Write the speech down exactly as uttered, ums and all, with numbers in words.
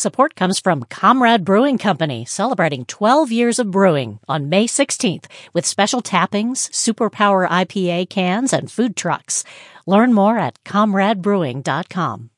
Support comes from Comrade Brewing Company, celebrating twelve years of brewing on May sixteenth with special tappings, Superpower I P A cans, and food trucks. Learn more at comrade brewing dot com.